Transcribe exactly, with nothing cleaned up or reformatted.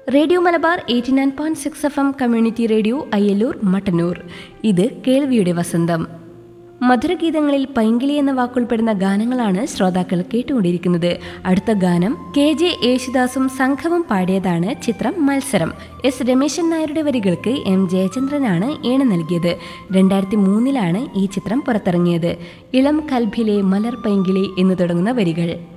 Radio Malabar eighty nine point six F M community radio Ayyallur Mattannur. ഇത് കേൾവിയുടെ വസന്തം. മധുരഗീതങ്ങളിൽ പൈങ്കിളി എന്ന വാക്കുൾപ്പെടുന്ന ഗാനങ്ങളാണ് ശ്രോതാക്കൾ കേട്ടുകൊണ്ടിരിക്കുന്നത്. അടുത്ത ഗാനം കെ ജെ യേശുദാസും സംഘവും പാടിയതാണ്. ചിത്രം മത്സരം. എസ് രമേശൻ നായരുടെ വരികൾക്ക് എം ജയചന്ദ്രനാണ് ഈണം നൽകിയത്. രണ്ടായിരത്തി മൂന്നിലാണ് ഈ ചിത്രം പുറത്തിറങ്ങിയത്. ഇളം കൽഭിലെ മലർ പൈങ്കിളി എന്ന് തുടങ്ങുന്ന വരികൾ.